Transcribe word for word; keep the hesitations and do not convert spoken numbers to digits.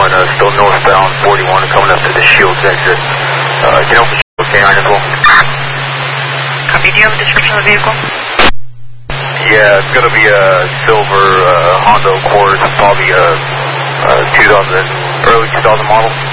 one, uh, still northbound forty-one, coming up to the Shields exit. Uh, can you help the K nine as well? Copy. Do you have a description of the vehicle? Yeah, it's going to be a silver uh, Honda Accord, probably a, a two thousand, early two thousand model.